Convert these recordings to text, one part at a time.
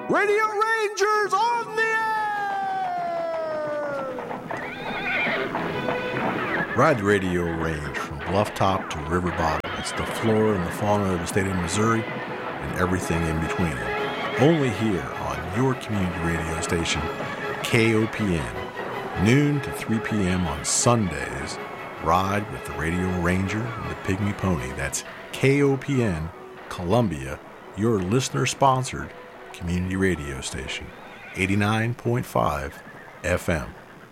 Radio Rangers on the air! Ride the radio range from bluff top to river bottom. It's the flora and the fauna of the state of Missouri and everything in between. Only here on your community radio station, KOPN, noon to 3 p.m. on Sundays. Ride with the Radio Ranger and the Pygmy Pony. That's KOPN, Columbia, your listener-sponsored community radio station, 89.5 FM.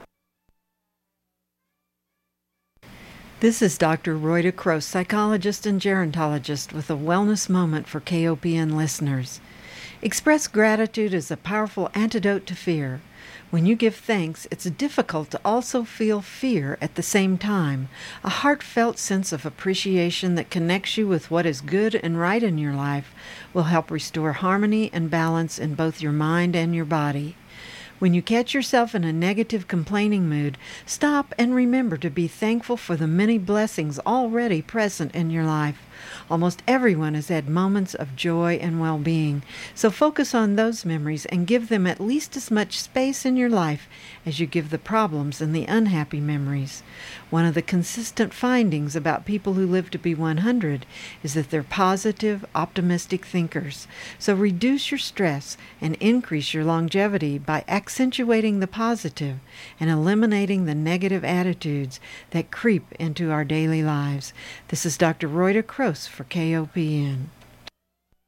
This is Dr. Rhoda Croce, psychologist and gerontologist, with a wellness moment for KOPN listeners. Express gratitude is a powerful antidote to fear. When you give thanks, it's difficult to also feel fear at the same time, a heartfelt sense of appreciation that connects you with what is good and right in your life will help restore harmony and balance in both your mind and your body. When you catch yourself in a negative complaining mood, stop and remember to be thankful for the many blessings already present in your life. Almost everyone has had moments of joy and well-being, so focus on those memories and give them at least as much space in your life as you give the problems and the unhappy memories. One of the consistent findings about people who live to be 100 is that they're positive, optimistic thinkers. So reduce your stress and increase your longevity by accentuating the positive and eliminating the negative attitudes that creep into our daily lives. This is Dr. Rhoda Croce for KOPN.